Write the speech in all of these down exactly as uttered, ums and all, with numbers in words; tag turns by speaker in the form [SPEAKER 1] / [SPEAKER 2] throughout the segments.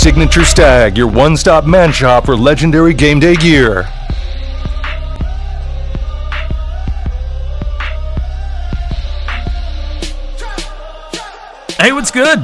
[SPEAKER 1] Signature Stag, your one-stop man shop for legendary game day gear.
[SPEAKER 2] Hey, what's good?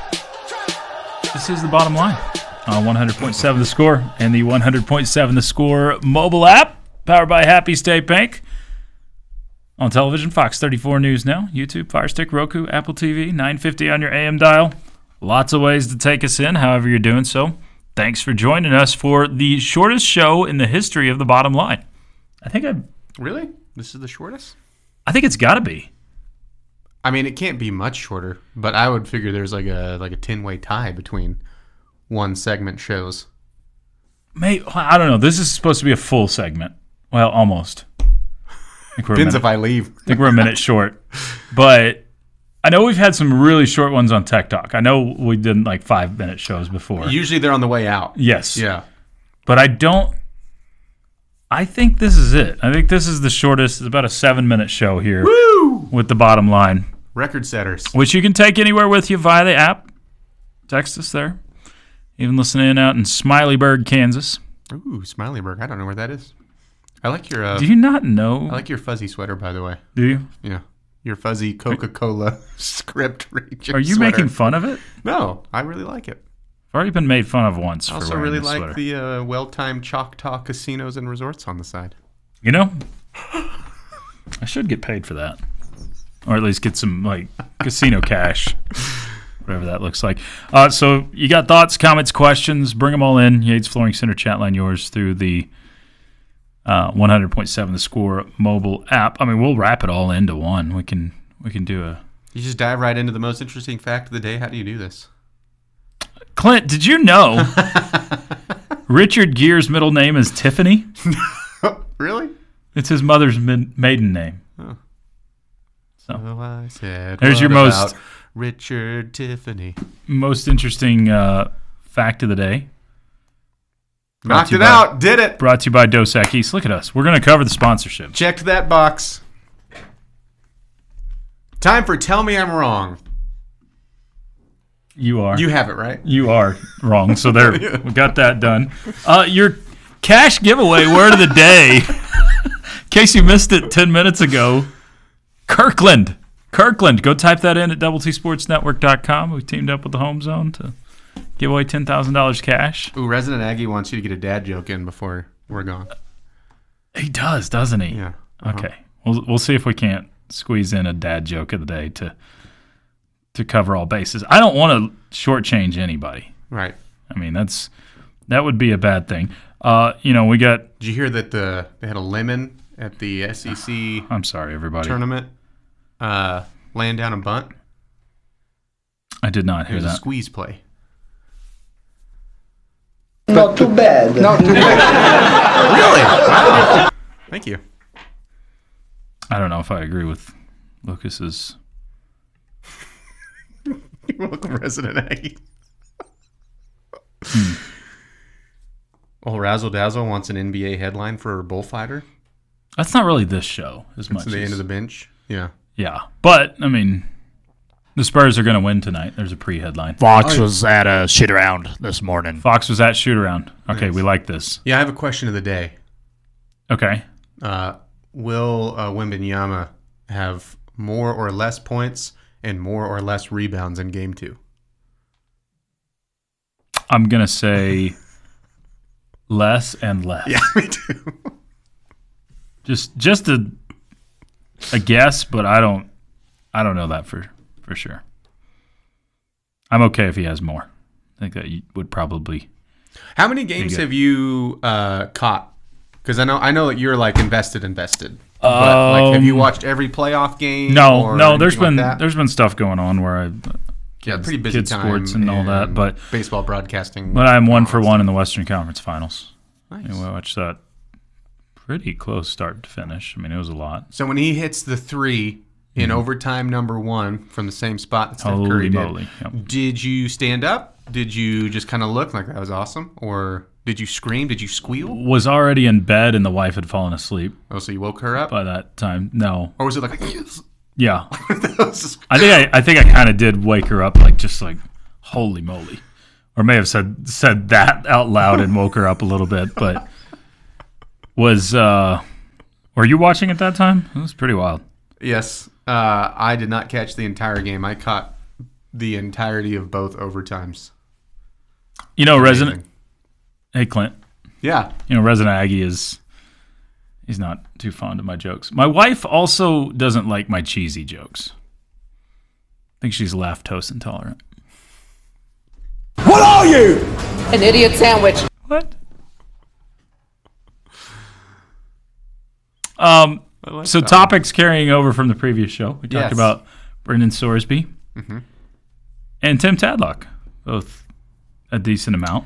[SPEAKER 2] This is The Bottom Line on one hundred point seven The Score and the one hundred point seven The Score mobile app, powered by Happy State Bank. On television, Fox thirty-four News Now, YouTube, Fire Stick, Roku, Apple T V, nine fifty on your A M dial. Lots of ways to take us in, however you're doing so. Thanks for joining us for the shortest show in the history of The Bottom Line. I think I
[SPEAKER 3] Really? This is the shortest?
[SPEAKER 2] I think it's got to be.
[SPEAKER 3] I mean, it can't be much shorter, but I would figure there's like a like a ten-way tie between one segment shows.
[SPEAKER 2] May I don't know. This is supposed to be a full segment. Well, almost. I think we're
[SPEAKER 3] Depends
[SPEAKER 2] a
[SPEAKER 3] if I leave.
[SPEAKER 2] I think we're a minute short. But I know we've had some really short ones on Tech Talk. I know we did like five-minute shows before.
[SPEAKER 3] Usually they're on the way out.
[SPEAKER 2] Yes.
[SPEAKER 3] Yeah.
[SPEAKER 2] But I don't... I think this is it. I think this is the shortest. It's about a seven-minute show here.
[SPEAKER 3] Woo!
[SPEAKER 2] With The Bottom Line.
[SPEAKER 3] Record setters.
[SPEAKER 2] Which you can take anywhere with you via the app. Text us there. Even listening out in Smileyburg, Kansas.
[SPEAKER 3] Ooh, Smileyburg. I don't know where that is. I like your... Uh,
[SPEAKER 2] Do you not know?
[SPEAKER 3] I like your fuzzy sweater, by the way.
[SPEAKER 2] Do you?
[SPEAKER 3] Yeah. Your fuzzy Coca-Cola script region
[SPEAKER 2] Are you
[SPEAKER 3] sweater.
[SPEAKER 2] making fun of it?
[SPEAKER 3] No, I really like it.
[SPEAKER 2] I've already been made fun of once
[SPEAKER 3] I
[SPEAKER 2] for
[SPEAKER 3] also
[SPEAKER 2] wearing
[SPEAKER 3] really
[SPEAKER 2] this
[SPEAKER 3] like
[SPEAKER 2] sweater.
[SPEAKER 3] the uh, well-timed Choctaw casinos and resorts on the side.
[SPEAKER 2] You know, I should get paid for that. Or at least get some, like, casino cash. Whatever that looks like. Uh, so you got thoughts, comments, questions, bring them all in. Yates Flooring Center chat line yours through the uh, one hundred point seven The Score mobile app. I mean, we'll wrap it all into one. We can we can do a...
[SPEAKER 3] You just dive right into the most interesting fact of the day. How do you do this?
[SPEAKER 2] Clint, did you know Richard Gere's middle name is Tiffany?
[SPEAKER 3] Really?
[SPEAKER 2] It's his mother's min- maiden name.
[SPEAKER 3] Oh.
[SPEAKER 2] So
[SPEAKER 3] Oh, I said,
[SPEAKER 2] there's your
[SPEAKER 3] what
[SPEAKER 2] most
[SPEAKER 3] about Richard Tiffany.
[SPEAKER 2] most interesting uh, fact of the day. Brought
[SPEAKER 3] Knocked
[SPEAKER 2] to
[SPEAKER 3] it
[SPEAKER 2] you by-
[SPEAKER 3] out. Did it.
[SPEAKER 2] Brought to you by Dos Equis. Look at us. We're going to cover the sponsorship.
[SPEAKER 3] Checked that box. Time for Tell Me I'm Wrong.
[SPEAKER 2] You are.
[SPEAKER 3] You have it, right?
[SPEAKER 2] You are wrong. So there, we got that done. Uh, your cash giveaway word of the day, in case you missed it ten minutes ago, Kirkland. Kirkland. Go type that in at double T sports network dot com. We teamed up with the Home Zone to give away ten thousand dollars cash.
[SPEAKER 3] Ooh, Resident Aggie wants you to get a dad joke in before we're gone.
[SPEAKER 2] He does, doesn't he?
[SPEAKER 3] Yeah. Uh-huh.
[SPEAKER 2] Okay. We'll we'll see if we can't squeeze in a dad joke of the day to to cover all bases. I don't want to shortchange anybody.
[SPEAKER 3] Right.
[SPEAKER 2] I mean, that's that would be a bad thing. Uh, you know, we got.
[SPEAKER 3] Did you hear that the they had a lemon at the S E C
[SPEAKER 2] I'm sorry, everybody.
[SPEAKER 3] tournament uh, laying down a bunt?
[SPEAKER 2] I did not
[SPEAKER 3] It
[SPEAKER 2] hear
[SPEAKER 3] was a
[SPEAKER 2] that.
[SPEAKER 3] squeeze play.
[SPEAKER 4] Not too bad. Not too bad.
[SPEAKER 3] Really? Wow. Thank you.
[SPEAKER 2] I don't know if I agree with Lucas's.
[SPEAKER 3] You're welcome, Resident Aggie.
[SPEAKER 2] Hmm.
[SPEAKER 3] Oh, Razzle Dazzle wants an N B A headline for a bullfighter.
[SPEAKER 2] That's not really this show as
[SPEAKER 3] It's
[SPEAKER 2] much.
[SPEAKER 3] the
[SPEAKER 2] as,
[SPEAKER 3] end of the bench. Yeah.
[SPEAKER 2] yeah, but I mean, the Spurs are going to win tonight. There's a pre-headline.
[SPEAKER 5] Fox was at a shoot around this morning.
[SPEAKER 2] Fox was at shoot around. Okay,
[SPEAKER 3] Nice.
[SPEAKER 2] we like this.
[SPEAKER 3] Yeah, I have a question of the day.
[SPEAKER 2] Okay.
[SPEAKER 3] Uh, will uh, Wembanyama have more or less points and more or less rebounds in game two?
[SPEAKER 2] I'm going to say less and less.
[SPEAKER 3] Yeah, me too.
[SPEAKER 2] Just just a a guess, but I don't I don't know that for, for sure. I'm okay if he has more. I think that you would probably.
[SPEAKER 3] How many games
[SPEAKER 2] good.
[SPEAKER 3] have you uh, caught? Because I know I know that you're like invested, invested. But
[SPEAKER 2] Um,
[SPEAKER 3] like, have you watched every playoff game?
[SPEAKER 2] No,
[SPEAKER 3] or
[SPEAKER 2] no. There's
[SPEAKER 3] anything
[SPEAKER 2] been
[SPEAKER 3] like that?
[SPEAKER 2] there's been stuff going on where I
[SPEAKER 3] yeah,
[SPEAKER 2] kids,
[SPEAKER 3] pretty busy
[SPEAKER 2] kids
[SPEAKER 3] time
[SPEAKER 2] sports and all that, but
[SPEAKER 3] baseball broadcasting.
[SPEAKER 2] but I'm one for one in the Western Conference Finals.
[SPEAKER 3] Nice.
[SPEAKER 2] And we watched that pretty close start to finish. I mean, it was a lot.
[SPEAKER 3] So when he hits the three in overtime number one from the same spot that Steph
[SPEAKER 2] Holy
[SPEAKER 3] Curry did,
[SPEAKER 2] moly! Yep.
[SPEAKER 3] did you stand up? Did you just kind of look like that was awesome, or did you scream? Did you squeal?
[SPEAKER 2] Was already in bed and the wife had fallen asleep
[SPEAKER 3] Oh, so you woke her up,
[SPEAKER 2] by that time. No,
[SPEAKER 3] or was it like yes?
[SPEAKER 2] yeah.
[SPEAKER 3] That was just-
[SPEAKER 2] I think I, I think I kind of did wake her up, like just like, holy moly, or may have said said that out loud and woke her up a little bit, but was uh, were you watching at that time? It was pretty wild.
[SPEAKER 3] Yes, uh, I did not catch the entire game. I caught the entirety of both overtimes.
[SPEAKER 2] You know, resident. Hey, Clint.
[SPEAKER 3] Yeah.
[SPEAKER 2] You know, resident Aggie is. He's not too fond of my jokes. My wife also doesn't like my cheesy jokes. I think she's lactose intolerant.
[SPEAKER 4] What are you?
[SPEAKER 6] An idiot sandwich.
[SPEAKER 2] What? Um.
[SPEAKER 3] like
[SPEAKER 2] so
[SPEAKER 3] that
[SPEAKER 2] topics carrying over from the previous show. We talked
[SPEAKER 3] Yes.
[SPEAKER 2] about Brendan Sorsby
[SPEAKER 3] Mm-hmm.
[SPEAKER 2] and Tim Tadlock, both a decent amount.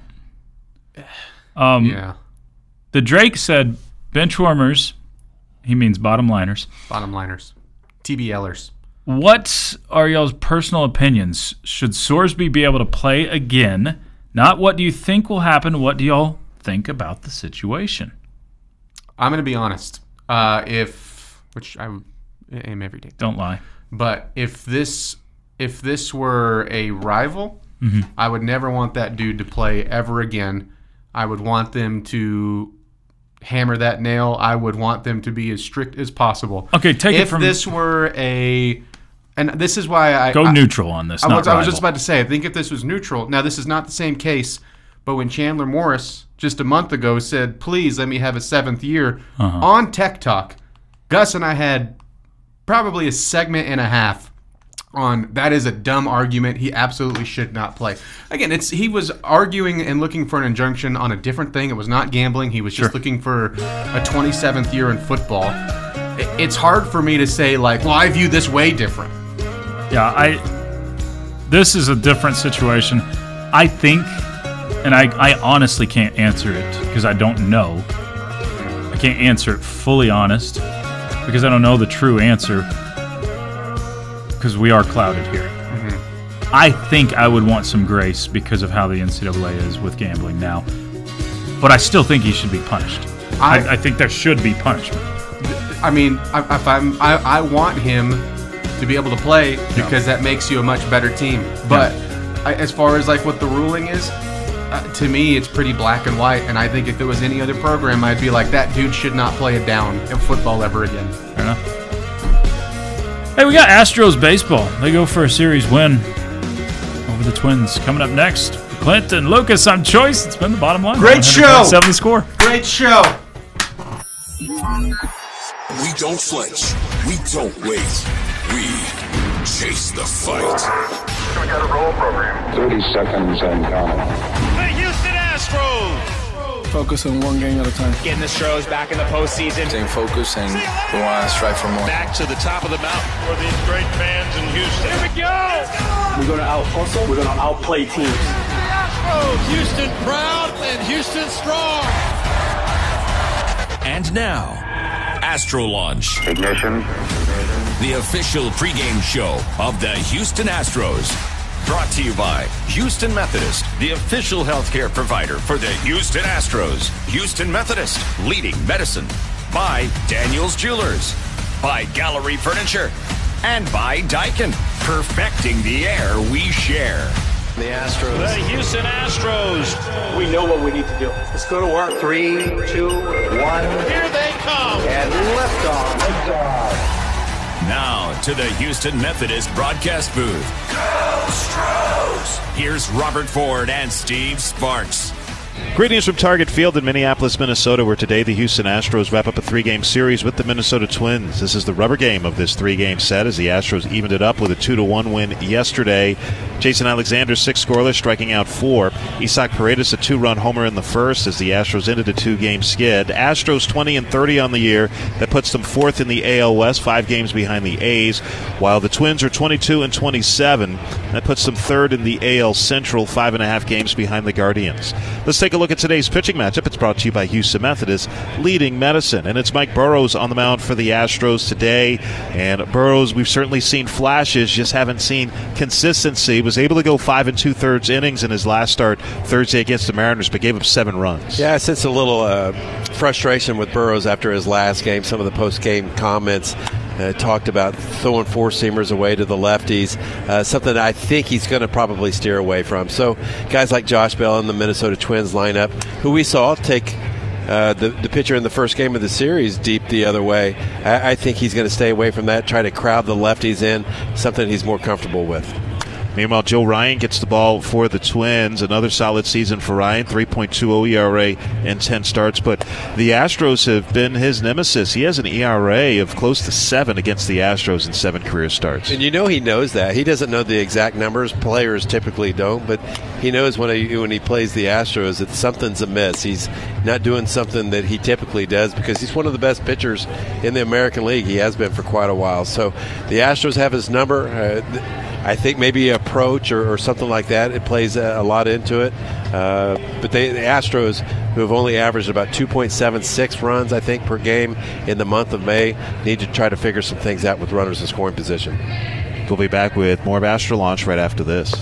[SPEAKER 2] Um,
[SPEAKER 3] Yeah.
[SPEAKER 2] The Drake said bench warmers, he means bottom liners.
[SPEAKER 3] Bottom liners. T B Lers.
[SPEAKER 2] What are y'all's personal opinions? Should Sorsby be able to play again? Not what do you think will happen, what do y'all think about the situation?
[SPEAKER 3] I'm going to be honest. Uh, if, which I am every day.
[SPEAKER 2] Don't lie.
[SPEAKER 3] But if this if this were a rival,
[SPEAKER 2] Mm-hmm.
[SPEAKER 3] I would never want that dude to play ever again. I would want them to hammer that nail. I would want them to be as strict as possible.
[SPEAKER 2] Okay, take it
[SPEAKER 3] if
[SPEAKER 2] from-
[SPEAKER 3] this were a, and this is why I
[SPEAKER 2] Go
[SPEAKER 3] I,
[SPEAKER 2] neutral on this,
[SPEAKER 3] I
[SPEAKER 2] not
[SPEAKER 3] was, I was just
[SPEAKER 2] rival.
[SPEAKER 3] about to say. I think if this was neutral, now this is not the same case. But when Chandler Morris just a month ago said, "Please let me have a seventh year,"
[SPEAKER 2] Uh-huh.
[SPEAKER 3] on Tech Talk, Gus and I had probably a segment and a half on that is a dumb argument. He absolutely should not play. Again, it's he was arguing and looking for an injunction on a different thing. It was not gambling. He was just
[SPEAKER 2] Sure.
[SPEAKER 3] looking for a twenty-seventh year in football. I- It's hard for me to say, like, well, I view this way different.
[SPEAKER 2] Yeah, I. This is a different situation. I think, and I, I honestly can't answer it because I don't know. I can't answer it fully honest because I don't know the true answer because we are clouded here. I think I would want some grace because of how the N C double A is with gambling now. But I still think he should be punished. I,
[SPEAKER 3] I-
[SPEAKER 2] I think there should be punishment.
[SPEAKER 3] I mean, I- if I'm, I, I want him to be able to play because that makes you a much better team. But I, as far as like what the ruling is, uh, to me, it's pretty black and white. And I think if it was any other program, I'd be like, that dude should not play a down in football ever again.
[SPEAKER 2] Fair enough. Hey, we got Astros baseball. They go for a series win over the Twins. Coming up next, Clint and Lucas on Choice. It's been the bottom line.
[SPEAKER 3] Great show.
[SPEAKER 2] Seven score.
[SPEAKER 3] Great show.
[SPEAKER 7] We don't flinch. We don't wait. We chase the fight.
[SPEAKER 8] We got a roll program.
[SPEAKER 9] thirty seconds and counting.
[SPEAKER 10] The Houston Astros.
[SPEAKER 11] Focus on one game at a time.
[SPEAKER 10] Getting the Astros back in the postseason.
[SPEAKER 11] Staying focused and go on, strive for more.
[SPEAKER 10] Back to the top of the mountain for these great fans in Houston. Here we go.
[SPEAKER 12] We're going to out hustle. We're going to outplay teams.
[SPEAKER 10] Astros. Houston proud and Houston strong.
[SPEAKER 7] And now, Astro Launch,
[SPEAKER 9] Ignition.
[SPEAKER 7] the official pregame show of the Houston Astros. Brought to you by Houston Methodist, the official healthcare provider for the Houston Astros. Houston Methodist, leading medicine. By Daniels Jewelers. By Gallery Furniture. And by Daikin, perfecting the air we share.
[SPEAKER 12] The Astros.
[SPEAKER 10] The Houston Astros.
[SPEAKER 12] We know what we need to do. Let's go to work. Three, two, one.
[SPEAKER 10] Here they come.
[SPEAKER 12] And lift off. Lift off.
[SPEAKER 7] Now to the Houston Methodist broadcast booth. Go Astros! Here's Robert Ford and Steve Sparks.
[SPEAKER 13] Greetings from Target Field in Minneapolis, Minnesota, where today the Houston Astros wrap up a three-game series with the Minnesota Twins. This is the rubber game of this three-game set as the Astros evened it up with a two to one win yesterday. Jason Alexander, six scoreless, striking out four. Isaac Paredes, a two-run homer in the first as the Astros ended a two-game skid. Astros twenty and thirty on the year. That puts them fourth in the A L West, five games behind the A's, while the Twins are twenty-two and twenty-seven. That puts them third in the A L Central, five and a half games behind the Guardians. Let's take a look at today's pitching matchup. It's brought to you by Houston Methodist, leading medicine. And it's Mike Burrows on the mound for the Astros today. And Burrows, we've certainly seen flashes, just haven't seen consistency. Was able to go five and two-thirds innings in his last start Thursday against the Mariners, but gave up seven runs.
[SPEAKER 14] Yeah, I sense a little uh, frustration with Burrows after his last game, some of the post-game comments.
[SPEAKER 6] uh, talked about throwing four-seamers away to the lefties, uh, something that I think he's going to probably steer away from. So guys like Josh Bell in the Minnesota Twins lineup, who we saw take uh, the, the pitcher in the first game of the series deep the other way, I, I think he's going to stay away from that, try to crowd the lefties in, something he's more comfortable with.
[SPEAKER 13] Meanwhile, Joe Ryan gets the ball for the Twins. Another solid season for Ryan, three point two oh E R A and ten starts. But the Astros have been his nemesis. He has an E R A of close to seven against the Astros in seven career starts.
[SPEAKER 6] And you know he knows that. He doesn't know the exact numbers. Players typically don't, but he knows when he, when he plays the Astros that something's amiss. He's not doing something that he typically does because he's one of the best pitchers in the American League. He has been for quite a while. So the Astros have his number. Uh, I think maybe approach or, or something like that. It plays a, a lot into it. Uh, but they, the Astros, who have only averaged about two point seven six runs, I think, per game in the month of May, need to try to figure some things out with runners in scoring position.
[SPEAKER 13] We'll be back with more of Astro Launch right after this.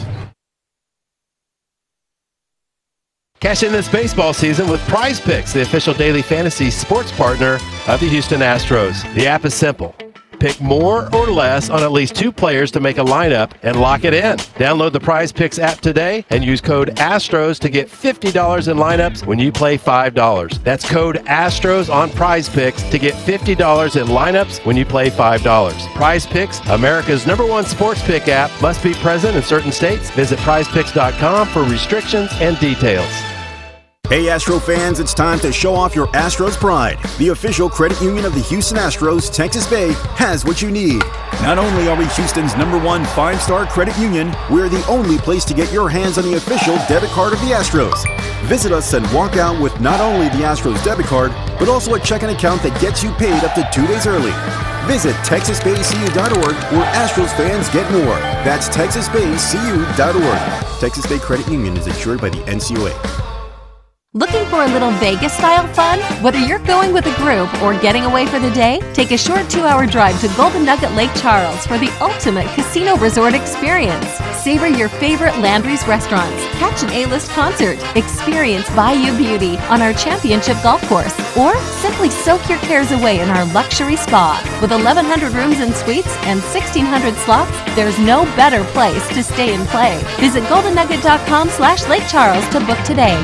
[SPEAKER 9] Cash in this baseball season with Prize Picks, the official daily fantasy sports partner of the Houston Astros. The app is simple. Pick more or less on at least two players to make a lineup and lock it in. Download the Prize Picks app today and use code ASTROS to get fifty dollars in lineups when you play five dollars. That's code ASTROS on Prize Picks to get fifty dollars in lineups when you play five dollars. Prize Picks, America's number one sports pick app, must be present in certain states. Visit prize picks dot com for restrictions and details.
[SPEAKER 14] Hey Astro fans, it's time to show off your Astros pride. The official credit union of the Houston Astros, Texas Bay, has what you need. Not only are we Houston's number one five-star credit union, we're the only place to get your hands on the official debit card of the Astros. Visit us and walk out with not only the Astros debit card, but also a checking account that gets you paid up to two days early. Visit texas bay c u dot org where Astros fans get more. That's texas bay c u dot org. Texas Bay Credit Union is insured by the N C U A.
[SPEAKER 15] Looking for a little Vegas-style fun? Whether you're going with a group or getting away for the day, take a short two-hour drive to Golden Nugget Lake Charles for the ultimate casino resort experience. Savor your favorite Landry's restaurants, catch an A-list concert, experience Bayou Beauty on our championship golf course, or simply soak your cares away in our luxury spa. With eleven hundred rooms and suites and sixteen hundred slots, there's no better place to stay and play. Visit golden nugget dot com slash Lake Charles to book today.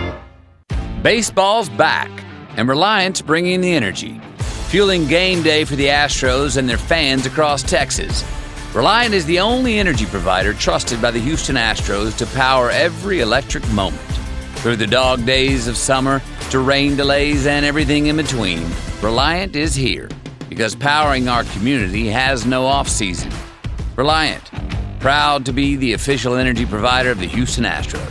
[SPEAKER 16] Baseball's back, and Reliant's bringing the energy, fueling game day for the Astros and their fans across Texas. Reliant is the only energy provider trusted by the Houston Astros to power every electric moment. Through the dog days of summer to rain delays and everything in between, Reliant is here because powering our community has no off-season. Reliant, proud to be the official energy provider of the Houston Astros.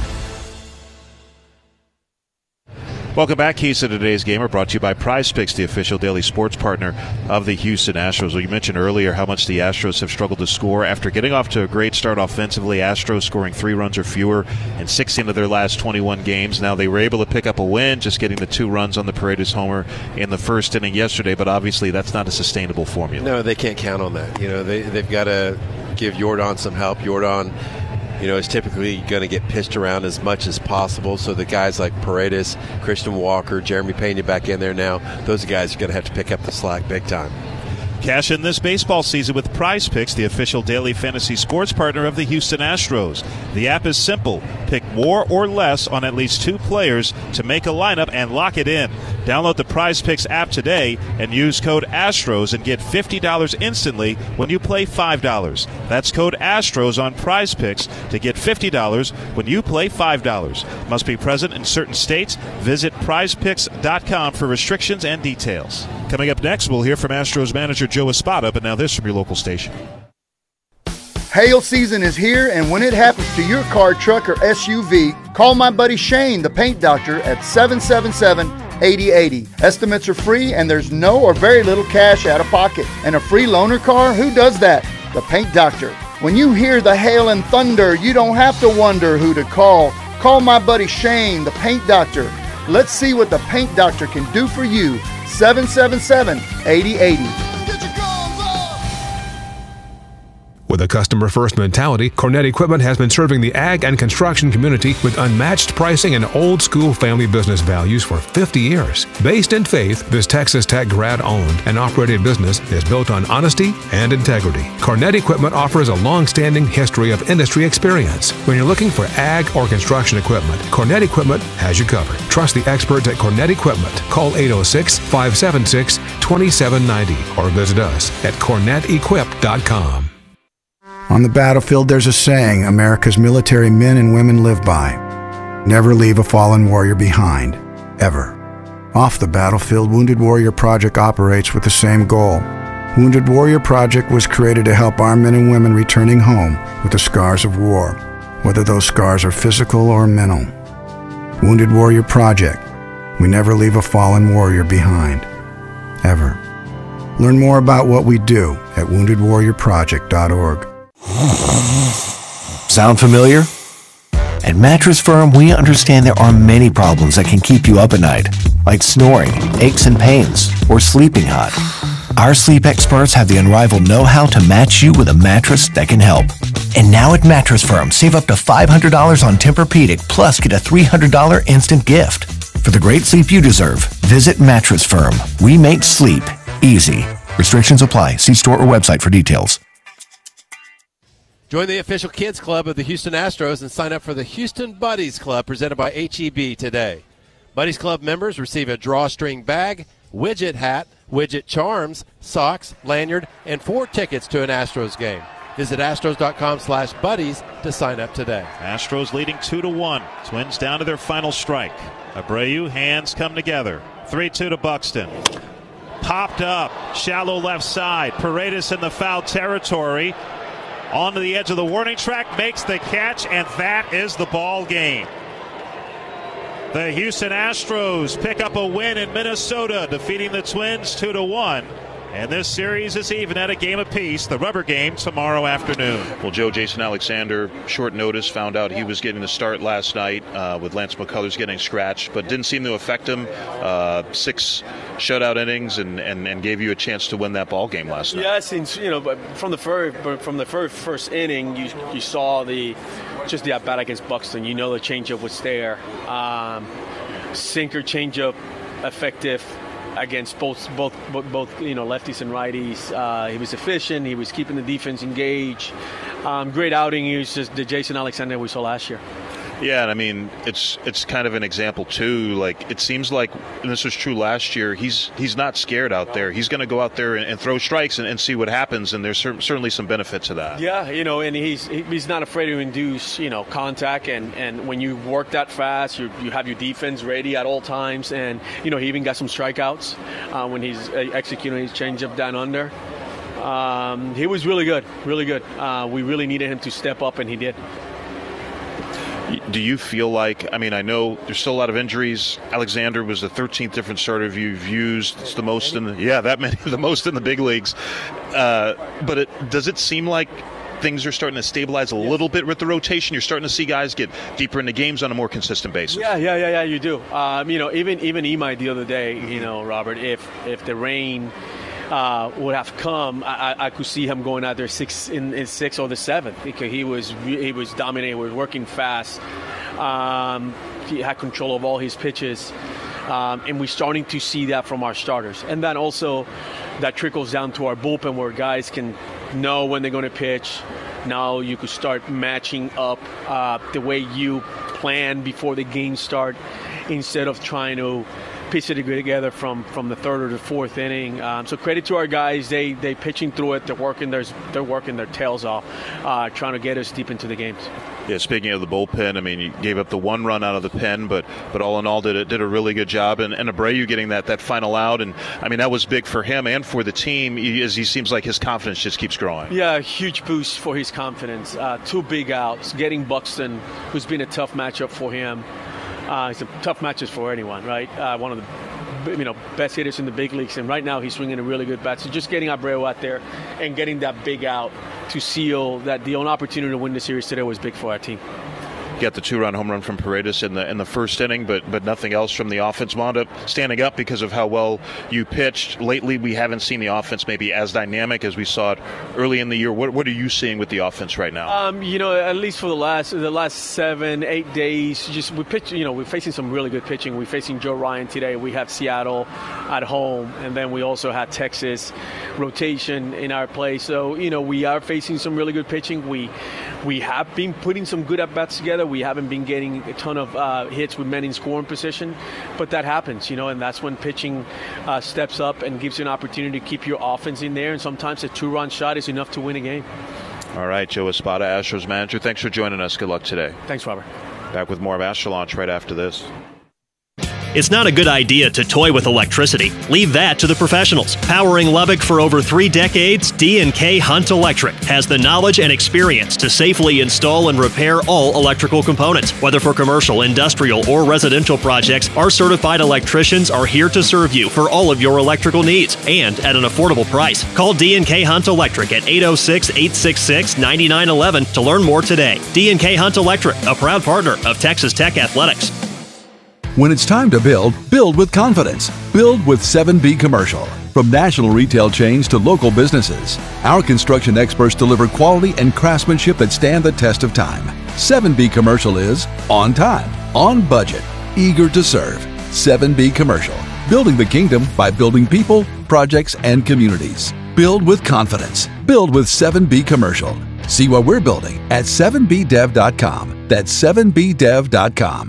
[SPEAKER 13] Welcome back. Keys to today's game are brought to you by Prize Picks, the official daily sports partner of the Houston Astros. Well, you mentioned earlier how much the Astros have struggled to score. After getting off to a great start offensively, Astros scoring three runs or fewer in sixteen of their last twenty-one games. Now, they were able to pick up a win, just getting the two runs on the Paredes homer in the first inning yesterday, but obviously that's not a sustainable formula.
[SPEAKER 6] No, they can't count on that. You know, they, they've got to give Jordan some help. Jordan, you know, is typically going to get pitched around as much as possible. So the guys like Paredes, Christian Walker, Jeremy Pena back in there now, those guys are going to have to pick up the slack big time.
[SPEAKER 13] Cash in this baseball season with Prize Picks, the official daily fantasy sports partner of the Houston Astros. The app is simple. Pick more or less on at least two players to make a lineup and lock it in. Download the Prize Picks app today and use code ASTROS and get fifty dollars instantly when you play five dollars. That's code ASTROS on Prize Picks to get fifty dollars when you play five dollars. Must be present in certain states. Visit prize picks dot com for restrictions and details. Coming up next, we'll hear from Astros manager Joe Espada, but now this from your local station.
[SPEAKER 17] Hail season is here, and when it happens to your car, truck, or S U V, call my buddy Shane, the paint doctor, at seven seven seven, eight oh eight oh. Estimates are free, and there's no or very little cash out of pocket. And a free loaner car? Who does that? The paint doctor. When you hear the hail and thunder, you don't have to wonder who to call. Call my buddy Shane, the paint doctor. Let's see what the paint doctor can do for you. seven seven seven, eight oh eight oh.
[SPEAKER 18] With a customer-first mentality, Cornett Equipment has been serving the ag and construction community with unmatched pricing and old-school family business values for fifty years. Based in faith, this Texas Tech grad-owned and operated business is built on honesty and integrity. Cornett Equipment offers a long-standing history of industry experience. When you're looking for ag or construction equipment, Cornett Equipment has you covered. Trust the experts at Cornett Equipment. Call eight oh six, five seven six, two seven nine oh or visit us at cornett equip dot com.
[SPEAKER 19] On the battlefield, there's a saying America's military men and women live by. Never leave a fallen warrior behind, ever. Off the battlefield, Wounded Warrior Project operates with the same goal. Wounded Warrior Project was created to help our men and women returning home with the scars of war, whether those scars are physical or mental. Wounded Warrior Project. We never leave a fallen warrior behind, ever. Learn more about what we do at wounded warrior project dot org.
[SPEAKER 20] Sound familiar? At Mattress Firm, we understand there are many problems that can keep you up at night, like snoring, aches and pains, or sleeping hot. Our sleep experts have the unrivaled know-how to match you with a mattress that can help. And now at Mattress Firm, save up to five hundred dollars on Tempur-Pedic, plus get a three hundred dollars instant gift. For the great sleep you deserve, visit Mattress Firm. We make sleep easy. Restrictions apply. See store or website for details.
[SPEAKER 9] Join the official kids club of the Houston Astros and sign up for the Houston Buddies Club presented by H E B today. Buddies Club members receive a drawstring bag, widget hat, widget charms, socks, lanyard, and four tickets to an Astros game. Visit astros.com slash buddies to sign up today.
[SPEAKER 13] Astros leading two to one. Twins down to their final strike. Abreu, hands come together. three two to Buxton. Popped up, shallow left side. Paredes in the foul territory. Onto the edge of the warning track, makes the catch, and that is the ball game. The Houston Astros pick up a win in Minnesota, defeating the Twins two to one. And this series is even at a game apiece. The rubber game tomorrow afternoon.
[SPEAKER 21] Well, Joe, Jason Alexander, short notice, found out he was getting the start last night uh, with Lance McCullers getting scratched, but didn't seem to affect him. Uh, six shutout innings and, and, and gave you a chance to win that ball game last night.
[SPEAKER 22] Yeah, since you know, from the very from the very first inning, you you saw the just the at bat against Buxton. You know the changeup was there. Um, sinker changeup effective against both, both, both, both, you know, lefties and righties. Uh, he was efficient. He was keeping the defense engaged. Um, great outing. He was just the Jason Alexander we saw last year.
[SPEAKER 21] Yeah, and I mean, it's it's kind of an example too. Like, it seems like, and this was true last year, he's he's not scared out there. He's going to go out there and, and throw strikes and, and see what happens, and there's cer- certainly some benefit to that.
[SPEAKER 22] Yeah, you know, and he's he's not afraid to induce, you know, contact, and, and when you work that fast, you you have your defense ready at all times, and, you know, he even got some strikeouts uh, when he's executing his changeup down under. Um, he was really good, really good. Uh, we really needed him to step up, and he did.
[SPEAKER 21] Do you feel like, I mean, I know there's still a lot of injuries. Alexander was the thirteenth different starter you've used. It's the most in the, yeah, that many, the most in the big leagues. Uh, but it, does it seem like things are starting to stabilize a little bit with the rotation? You're starting to see guys get deeper into games on a more consistent basis.
[SPEAKER 22] Yeah, yeah, yeah, yeah, you do. Um, you know, even even Imai the other day, you know, Robert, if if the rain Uh, would have come, I, I could see him going out there six in, in six or the seventh, because he was he was dominating, was working fast. Um, he had control of all his pitches, um, and we're starting to see that from our starters. And then also that trickles down to our bullpen, where guys can know when they're going to pitch. Now you could start matching up uh, the way you plan before the game start, instead of trying to piece it together from, from the third or the fourth inning. Um, so credit to our guys. They they pitching through it. They're working their they're working their tails off, uh, trying to get us deep into the games.
[SPEAKER 21] Yeah, speaking of the bullpen, I mean, you gave up the one run out of the pen, but but all in all, did it did a really good job. And, and Abreu getting that that final out, and I mean, that was big for him and for the team, he, as he seems like his confidence just keeps growing.
[SPEAKER 22] Yeah, huge boost for his confidence. Uh, two big outs, getting Buxton, who's been a tough matchup for him. Uh, it's a tough matches for anyone, right? Uh, one of the you know best hitters in the big leagues, and right now he's swinging a really good bat. So just getting Abreu out there and getting that big out to seal that the only opportunity to win the series today was big for our team.
[SPEAKER 21] get the two-run home run from Paredes in the in the first inning, but but nothing else from the offense. Wound up standing up because of how well you pitched. Lately, we haven't seen the offense maybe as dynamic as we saw it early in the year. What what are you seeing with the offense right now?
[SPEAKER 22] Um, you know, at least for the last the last seven, eight days, just we pitch. You know, we're facing some really good pitching. We're facing Joe Ryan today. We have Seattle at home, and then we also had Texas rotation in our play. So you know, we are facing some really good pitching. We we have been putting some good at bats together. We haven't been getting a ton of uh, hits with men in scoring position, but that happens, you know, and that's when pitching uh, steps up and gives you an opportunity to keep your offense in there. And sometimes a two-run shot is enough to win a game.
[SPEAKER 21] All right, Joe Espada, Astros manager. Thanks for joining us. Good luck today.
[SPEAKER 22] Thanks, Robert.
[SPEAKER 21] Back with more of Astro Launch right after this.
[SPEAKER 1] It's not a good idea to toy with electricity. Leave that to the professionals. Powering Lubbock for over three decades, D and K Hunt Electric has the knowledge and experience to safely install and repair all electrical components. Whether for commercial, industrial, or residential projects, our certified electricians are here to serve you for all of your electrical needs and at an affordable price. Call D and K Hunt Electric at eight oh six, eight six six, nine nine one one to learn more today. D and K Hunt Electric, a proud partner of Texas Tech Athletics.
[SPEAKER 5] When it's time to build, build with confidence. Build with seven B Commercial. From national retail chains to local businesses, our construction experts deliver quality and craftsmanship that stand the test of time. seven B Commercial is on time, on budget, eager to serve. seven B Commercial. Building the kingdom by building people, projects, and communities. Build with confidence. Build with seven B Commercial. See what we're building at seven b dev dot com. That's seven b dev dot com.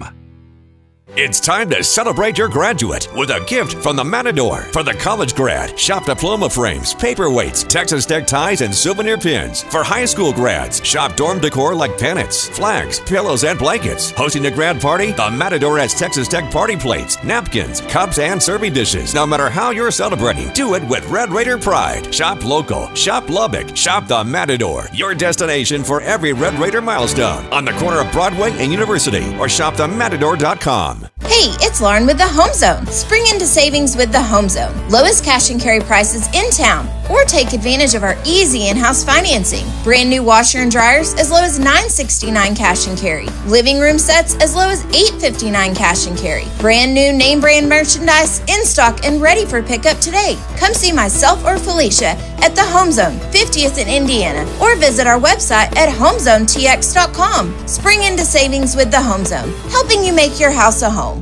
[SPEAKER 7] It's time to celebrate your graduate with a gift from the Matador. For the college grad, shop diploma frames, paperweights, Texas Tech ties, and souvenir pins. For high school grads, shop dorm decor like pennants, flags, pillows, and blankets. Hosting a grad party, the Matador has Texas Tech party plates, napkins, cups, and serving dishes. No matter how you're celebrating, do it with Red Raider pride. Shop local, shop Lubbock, shop the Matador. Your destination for every Red Raider milestone. On the corner of Broadway and University, or shop the matador dot com.
[SPEAKER 23] Hey, it's Lauren with the Home Zone. Spring into savings with the Home Zone. Lowest cash and carry prices in town. Or take advantage of our easy in-house financing. Brand new washer and dryers as low as nine dollars and sixty-nine cents cash and carry. Living room sets as low as eight dollars and fifty-nine cents cash and carry. Brand new name brand merchandise in stock and ready for pickup today. Come see myself or Felicia at the Home Zone, fiftieth in Indiana, or visit our website at home zone t x dot com. Spring into savings with the Home Zone, helping you make your house a home.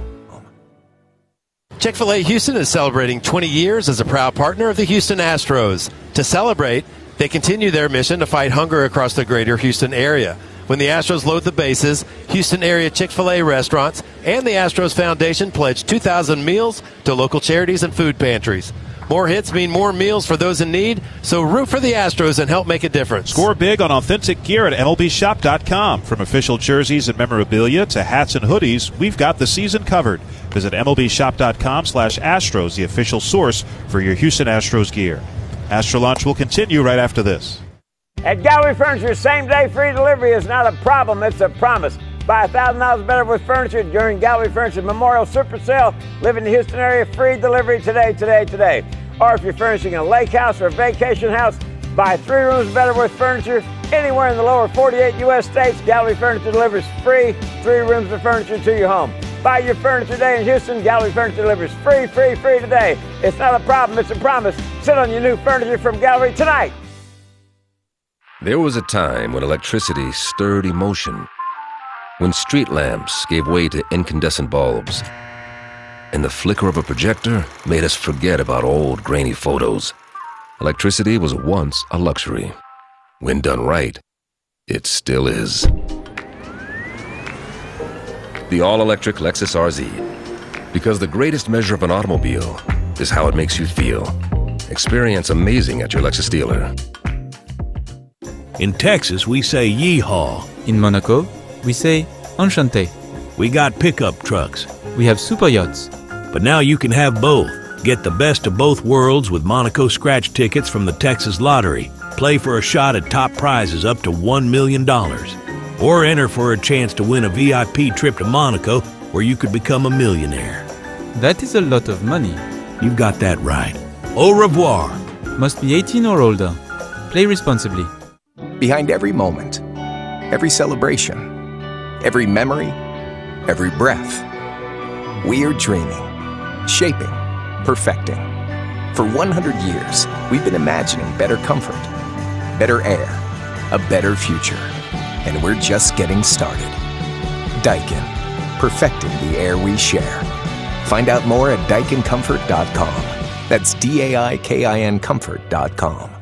[SPEAKER 9] Chick-fil-A Houston is celebrating twenty years as a proud partner of the Houston Astros. To celebrate, they continue their mission to fight hunger across the greater Houston area. When the Astros load the bases, Houston area Chick-fil-A restaurants and the Astros Foundation pledge two thousand meals to local charities and food pantries. More hits mean more meals for those in need, so root for the Astros and help make a difference.
[SPEAKER 13] Score big on authentic gear at M L B shop dot com. From official jerseys and memorabilia to hats and hoodies, we've got the season covered. Visit M L B shop dot com slash Astros, the official source for your Houston Astros gear. Astro Launch will continue right after this.
[SPEAKER 24] At Gallery Furniture, same-day free delivery is not a problem, it's a promise. Buy one thousand dollars better with furniture during Gallery Furniture Memorial Super Sale. Live in the Houston area, free delivery today, today, today. Or if you're furnishing a lake house or a vacation house, buy three rooms better with furniture. Anywhere in the lower forty-eight U S states, Gallery Furniture delivers free three rooms of furniture to your home. Buy your furniture today in Houston. Gallery Furniture delivers free, free, free today. It's not a problem, it's a promise. Sit on your new furniture from Gallery tonight.
[SPEAKER 25] There was a time when electricity stirred emotion, when street lamps gave way to incandescent bulbs, and the flicker of a projector made us forget about old, grainy photos. Electricity was once a luxury. When done right, it still is. The all-electric Lexus R Z. Because the greatest measure of an automobile is how it makes you feel. Experience amazing at your Lexus dealer.
[SPEAKER 26] In Texas, we say yeehaw.
[SPEAKER 27] In Monaco, we say enchanté.
[SPEAKER 26] We got pickup trucks.
[SPEAKER 27] We have super yachts.
[SPEAKER 26] But now you can have both. Get the best of both worlds with Monaco scratch tickets from the Texas Lottery. Play for a shot at top prizes up to one million dollars. Or enter for a chance to win a V I P trip to Monaco where you could become a millionaire.
[SPEAKER 27] That is a lot of money.
[SPEAKER 26] You've got that right. Au revoir.
[SPEAKER 27] Must be eighteen or older. Play responsibly.
[SPEAKER 28] Behind every moment, every celebration,
[SPEAKER 2] every memory, every breath. We're dreaming, shaping, perfecting. For one hundred years, we've been imagining better comfort, better air, a better future. And we're just getting started. Daikin, perfecting the air we share. Find out more at daikin comfort dot com. That's D A I K I N comfort dot com.